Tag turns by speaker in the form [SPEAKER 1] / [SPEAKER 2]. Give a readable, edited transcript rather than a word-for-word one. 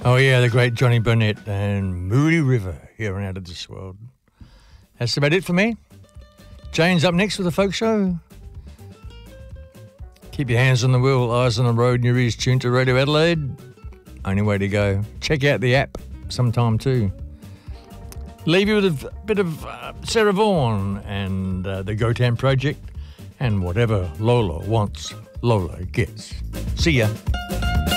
[SPEAKER 1] Oh, yeah, the great Johnny Burnett and Moody River here on Out of This World. That's about it for me. Jane's up next with the folk show. Keep your hands on the wheel, eyes on the road, and your ears tuned to Radio Adelaide. Only way to go. Check out the app sometime too. Leave you with a bit of Sarah Vaughan and the Gotan Project, and whatever Lola wants, Lola gets. See ya.